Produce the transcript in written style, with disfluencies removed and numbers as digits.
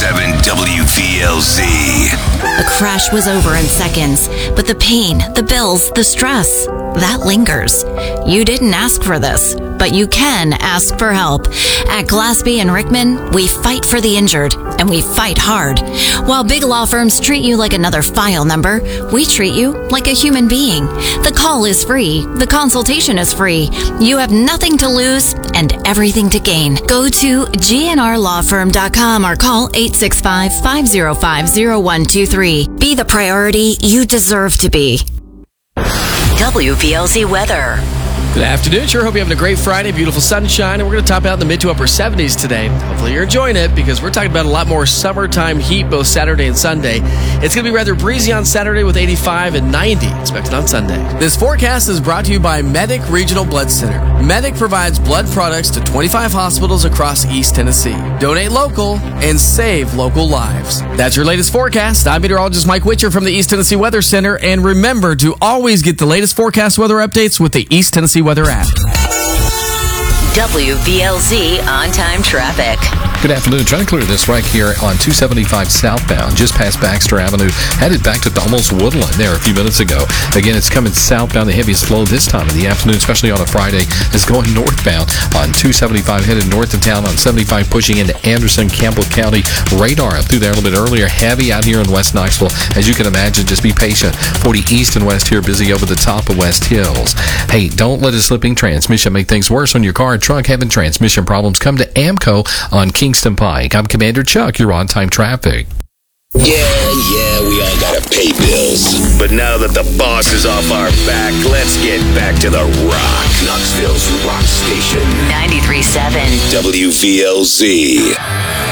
93.7 WVLZ. The crash was over in seconds, but the pain, the bills, the stress, that lingers. You didn't ask for this, but you can ask for help. At Glaspie and Rickman, we fight for the injured, and we fight hard. While big law firms treat you like another file number, we treat you like a human being. The call is free. The consultation is free. You have nothing to lose and everything to gain. Go to gnrlawfirm.com or call 865-505-0123. Be the priority you deserve to be. WVLZ weather. Good afternoon. Sure hope you're having a great Friday. Beautiful sunshine. And we're going to top out in the mid to upper 70s today. Hopefully you're enjoying it because we're talking about a lot more summertime heat both Saturday and Sunday. It's going to be rather breezy on Saturday with 85 and 90 expected on Sunday. This forecast is brought to you by Medic Regional Blood Center. Medic provides blood products to 25 hospitals across East Tennessee. Donate local and save local lives. That's your latest forecast. I'm meteorologist Mike Witcher from the East Tennessee Weather Center. And remember to always get the latest forecast weather updates with the East Tennessee Weather app. WVLZ on-time traffic. Good afternoon. Trying to clear this right here on 275 southbound, just past Baxter Avenue, headed back to almost Woodland there a few minutes ago. Again, it's coming southbound. The heaviest flow this time of the afternoon, especially on a Friday, is going northbound on 275, headed north of town on 75, pushing into Anderson, Campbell County. Radar up through there a little bit earlier. Heavy out here in West Knoxville. As you can imagine, just be patient. 40 east and west here, busy over the top of West Hills. Hey, don't let a slipping transmission make things worse on your car or truck. Having transmission problems, come to AMCO on Kingston Pike. I'm Commander Chuck. You're on time traffic. Yeah, we all gotta pay bills. But now that the boss is off our back, let's get back to the rock. Knoxville's rock station. 93.7 WVLZ.